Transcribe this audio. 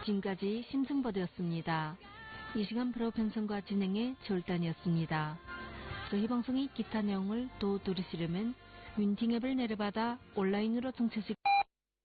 지금까지 심승버드였습니다. 이 시간 프로 편성과 진행의 절단이었습니다. 저희 방송의 기타 내용을 또 들으시려면 윈팅 앱을 내려받아 온라인으로 청취하시